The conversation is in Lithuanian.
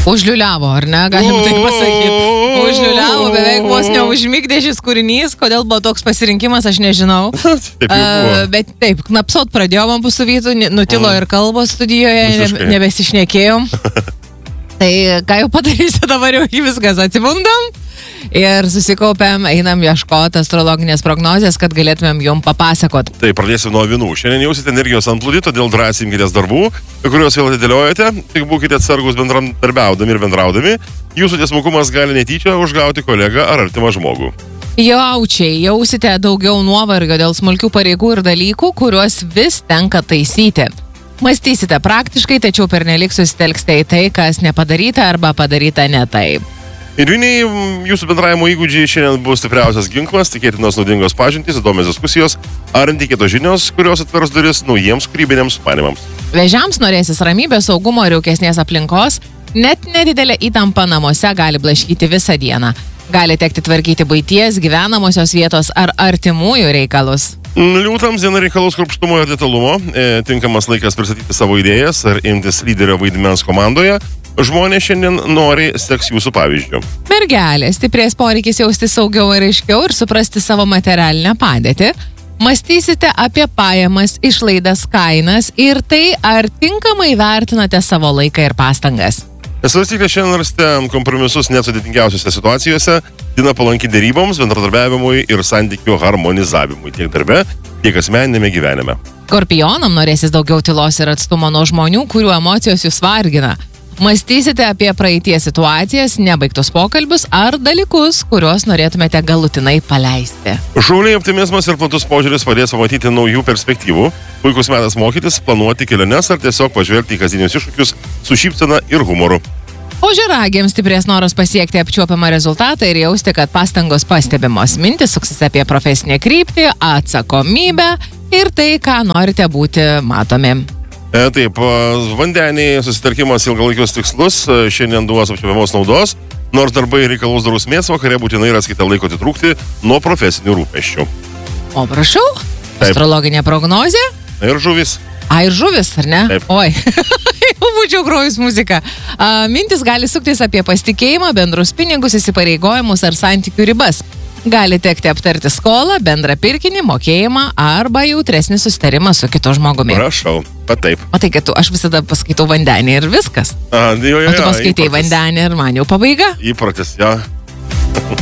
Užliuliavo, ar ne, galim taip pasakyti. Užliuliavo, beveik vos neužmigdė šis kūrinys, kodėl buvo toks pasirinkimas, aš nežinau. Taip jau buvo. Bet taip, knapsot pradėjom ant pusų vytų, nutilo ir kalbos studijoje, nebesišnekėjom. Tai ką jau padarysiu, dabar jau viskas atsibundam ir susikaupiam, einam ieškoti astrologinės prognozės, kad galėtumėm jum papasakot. Tai pradėsim nuo avinų. Šiandien jausite energijos antplūdį, todėl drąsiai imkitės darbų, kuriuos vėl atidėliojate, tik būkite atsargus bendradarbiaudami ir bendraudami. Jūsų tiesmukumas gali netyčia užgauti kolegą ar artimą žmogų. Jaučiai, jausite daugiau nuovargio dėl smulkių pareigų ir dalykų, kuriuos vis tenka taisyti. Mąstysite praktiškai, tačiau pernelik susitelksite į tai, kas nepadaryta arba padaryta ne taip. Ir jūsų bendravimo įgūdžiai šiandien bus stipriausias ginklas, tikėtinos naudingos pažintys, įdomios diskusijos ar netikėtos žinios, kurios atvers duris naujiems kūrybiniams sumanimams. Vėžiams norėsis ramybės, saugumo ir jaukesnės aplinkos, net nedidelė įtampa namuose gali blaškyti visą dieną. Gali tekti tvarkyti buities, gyvenamosios vietos ar artimųjų reikalus. Liūtams diena reikalaus kruopštumo ir detalumo, tinkamas laikas pristatyti savo idėjas ar imtis lyderio vaidmens komandoje. Žmonės šiandien noriai seks jūsų pavyzdžių. Mergelė, stiprės poreikis jausti saugiau ir aiškiau ir suprasti savo materialinę padėtį. Mąstysite apie pajamas, išlaidas, kainas ir tai, ar tinkamai vertinate savo laiką ir pastangas. Svarstyklė šiandien rasite kompromisus net sudėtingiausiose situacijose, diena palanki deryboms, bendradarbiavimui ir santykių harmonizavimui tiek darbe, tiek asmeninėme gyvenime. Skorpionam norėsis daugiau tylos ir atstumo nuo žmonių, kurių emocijos jūs vargina. Mąstysite apie praeities situacijas, nebaigtus pokalbius ar dalykus, kuriuos norėtumėte galutinai paleisti. Šauliai optimizmas ir platus požiūris padės pamatyti naujų perspektyvų. Puikus metas mokytis, planuoti keliones ar tiesiog pažvelgti į kasdienius iššūkius su šypsena ir humoru. Ožiaragiams stiprės noras pasiekti apčiuopiamą rezultatą ir jausti, kad pastangos pastebimos. Mintis suksis apie profesinę kryptį, atsakomybę ir tai, ką norite būti matomi. Taip, vandeniai susitarkimas ilgalaikius tikslus šiandien duos apčiuopiamos naudos, nors darbai reikalaus drausmės, vakare būtinai raskite laiko atitrūkti nuo profesinių rūpesčių. O prašau, astrologinė prognozė? Ir žuvis. Ir žuvis, ar ne? Taip. Oi, jau būčiau grojus muziką. Mintis gali suktis apie pasitikėjimą, bendrus pinigus, įsipareigojimus ar santykių ribas. Gali tekti aptarti skolą, bendrą pirkinį, mokėjimą arba jautresnį susitarimą su kitu žmogumi. Prašau, taip. O tai, kad aš visada paskaitau vandenį ir viskas. Jo, o tu paskaitai vandenį ir man jau pabaiga. Įprotis, jo.